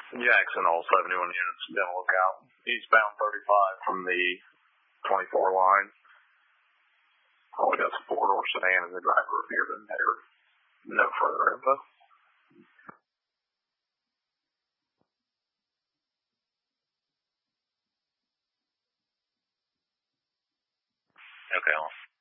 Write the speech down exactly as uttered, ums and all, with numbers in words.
Jackson, all seventy-one units, been a lookout. Eastbound thirty-five from the twenty-four line. Oh, we got some four-door sedan and the driver appeared in there. No further info. Okay, well.